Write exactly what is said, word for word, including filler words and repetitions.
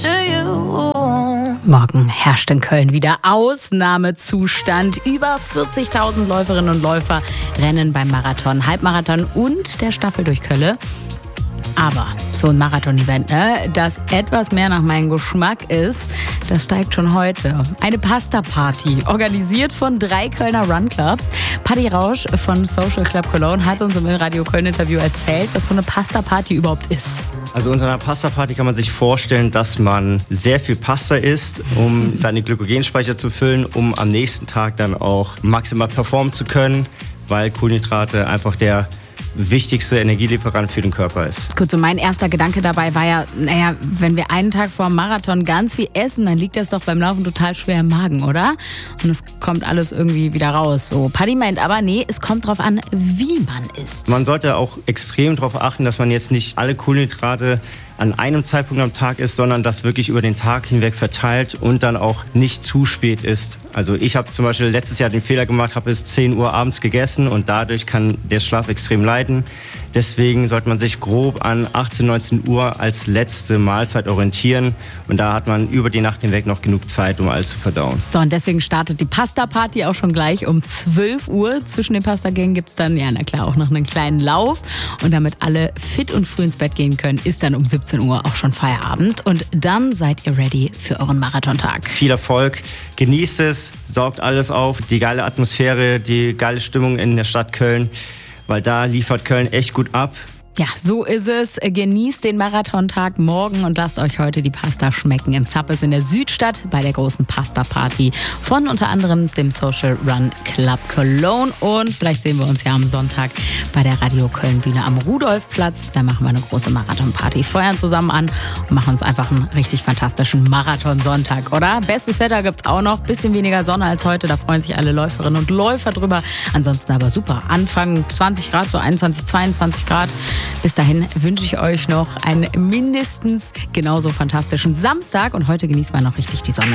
Morgen herrscht in Köln wieder Ausnahmezustand. Über vierzigtausend Läuferinnen und Läufer rennen beim Marathon, Halbmarathon und der Staffel durch Köln. Aber so ein Marathon-Event, ne, das etwas mehr nach meinem Geschmack ist, das steigt schon heute. Eine Pasta-Party, organisiert von drei Kölner Run-Clubs. Paddy Rausch von Social Club Cologne hat uns im Radio Köln-Interview erzählt, was so eine Pasta-Party überhaupt ist. Also unter einer Pasta-Party kann man sich vorstellen, dass man sehr viel Pasta isst, um seine Glykogenspeicher zu füllen, um am nächsten Tag dann auch maximal performen zu können, weil Kohlenhydrate einfach der wichtigste Energielieferant für den Körper ist. Gut, so mein erster Gedanke dabei war ja, naja, wenn wir einen Tag vor dem Marathon ganz viel essen, dann liegt das doch beim Laufen total schwer im Magen, oder? Und es kommt alles irgendwie wieder raus. So, Paddy meint aber, nee, es kommt drauf an, wie man isst. Man sollte auch extrem darauf achten, dass man jetzt nicht alle Kohlenhydrate an einem Zeitpunkt am Tag isst, sondern das wirklich über den Tag hinweg verteilt und dann auch nicht zu spät isst. Also ich habe zum Beispiel letztes Jahr den Fehler gemacht, habe bis zehn Uhr abends gegessen und dadurch kann der Schlaf extrem leiden. Deswegen sollte man sich grob an achtzehn, neunzehn Uhr als letzte Mahlzeit orientieren und da hat man über die Nacht hinweg noch genug Zeit, um alles zu verdauen. So, und deswegen startet die Pasta-Party auch schon gleich um zwölf Uhr. Zwischen den Pasta-Gängen gibt es dann, ja, na klar, auch noch einen kleinen Lauf. Und damit alle fit und früh ins Bett gehen können, ist dann um siebzehn Uhr auch schon Feierabend. Und dann seid ihr ready für euren Marathontag. Viel Erfolg, genießt es, saugt alles auf, die geile Atmosphäre, die geile Stimmung in der Stadt Köln, weil da liefert Köln echt gut ab. Ja, so ist es. Genießt den Marathontag morgen und lasst euch heute die Pasta schmecken im Zappes in der Südstadt bei der großen Pasta-Party von unter anderem dem Social Run Club Cologne. Und vielleicht sehen wir uns ja am Sonntag bei der Radio Köln-Bühne am Rudolfplatz. Da machen wir eine große Marathon-Party. Feuern zusammen an und machen uns einfach einen richtig fantastischen Marathonsonntag, oder? Bestes Wetter gibt's auch noch. Bisschen weniger Sonne als heute. Da freuen sich alle Läuferinnen und Läufer drüber. Ansonsten aber super. Anfang zwanzig Grad, so einundzwanzig, zweiundzwanzig Grad. Bis dahin wünsche ich euch noch einen mindestens genauso fantastischen Samstag und heute genießen wir noch richtig die Sonne.